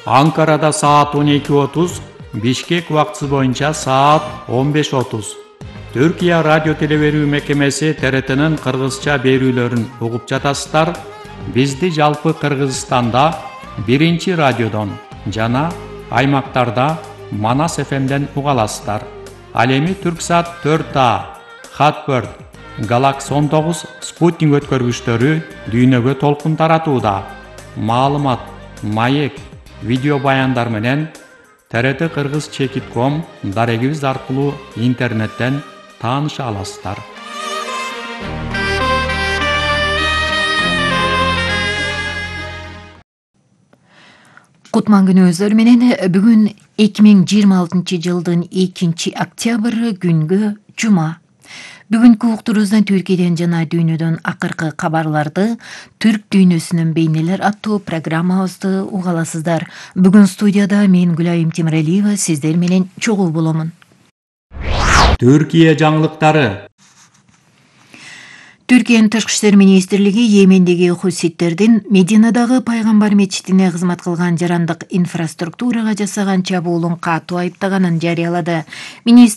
Анкарада саат 12:30, Бишкек убактысы боюнча саат 15:30. Түркия радио телеберүү мекемеси ТРТнын кыргызча берүүлөрүн угуп жатасыздар. Бизди жалпы Кыргызстанда 1 радиодон жана аймактарда Манас ФМден уга аласыздар. Ал эми Түрксат 4А, Хатбird, Galaxy 19 спутник өткөргүчтөрү дүйнөгө толкун таратууда. Маалымат, маек, видео баяндар менен TRT Кыргыз Чекит.com дарегибиз аркылуу интернеттен тааныша аласыздар. Кутман күнүңүздөр менен бүгүн 2026 жылдын 2 октябрь күнгө жума. Бүгүнкү уктурубуздан Түркияден жана дүйнөдөн акыркы кабарларды Түрк дүйнөсүнүн бейнелер аттуу программабызды уга аласыздар. Бүгүн студияда мен Гүлайым Темиралиева сиздер менен чогуу боломун. Түркия жаңылыктары. Түркиянын Тышкы иштер министрлиги Йемендеги хуситтердин Мединадагы Пайгамбар мечитине кызмат кылган жарандык инфраструктурага жасаган чабуулун катуу айыптаганын жарыялады. Министр